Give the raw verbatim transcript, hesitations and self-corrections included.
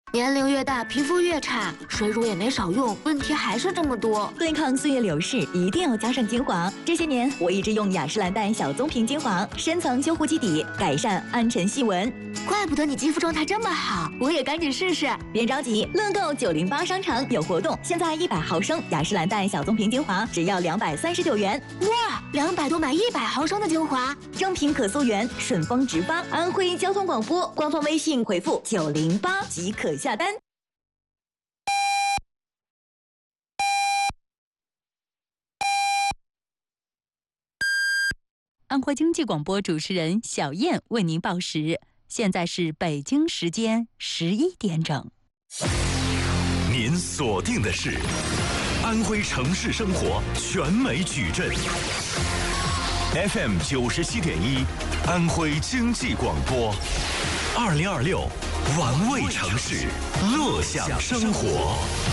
年龄越大，皮肤越差，水乳也没少用，问题还是这么多。 对抗岁月流逝，一定要加上精华。这些年，我一直用雅诗兰黛小棕瓶精华，深层修护基底，改善暗沉细纹。 怪不得你肌肤状态这么好，我也赶紧试试。 别着急，乐购九零八商城有活动，现在一百毫升雅诗兰黛小棕瓶精华只要两百三十九元。 哇，两百多买一百毫升的精华， 正品可溯源，顺丰直发。安徽交通广播官方微信回复九零八即可下单。 安徽经济广播主持人小燕为您报时，现在是北京时间十一点整。 您锁定的是安徽城市生活全美矩阵 F M 九十七点一，安徽经济广播，二零二六玩味城市，乐享生活。